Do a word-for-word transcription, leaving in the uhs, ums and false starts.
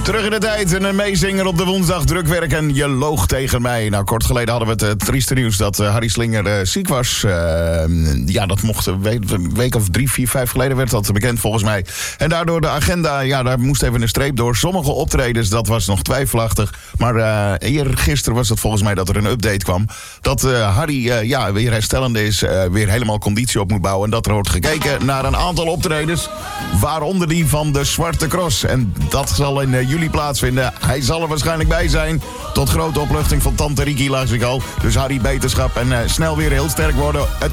Terug in de tijd, een meezinger op de woensdag, drukwerk en je loog tegen mij. Nou, kort geleden hadden we het uh, trieste nieuws dat uh, Harry Slinger uh, ziek was. Uh, ja, dat mocht een week, een week of drie, vier, vijf geleden werd dat bekend volgens mij. En daardoor de agenda, ja, daar moest even een streep door. Sommige optredens, dat was nog twijfelachtig. Maar uh, eergisteren was het volgens mij dat er een update kwam. Dat uh, Harry uh, ja, weer herstellende is, uh, weer helemaal conditie op moet bouwen. En dat er wordt gekeken naar een aantal optredens, waaronder die van de Zwarte Cross. En dat zal in uh, juli plaatsvinden. Hij zal er waarschijnlijk bij zijn. Tot grote opluchting van tante Riki, las ik al. Dus Harry, beterschap en uh, snel weer heel sterk worden. Het